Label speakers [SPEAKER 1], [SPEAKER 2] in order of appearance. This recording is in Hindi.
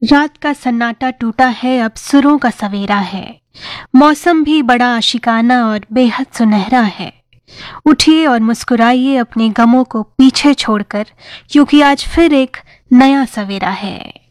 [SPEAKER 1] रात का सन्नाटा टूटा है, अब सुरों का सवेरा है। मौसम भी बड़ा आशिकाना और बेहद सुनहरा है। उठिए और मुस्कुराइए अपने गमों को पीछे छोड़कर, क्योंकि आज फिर एक नया सवेरा है।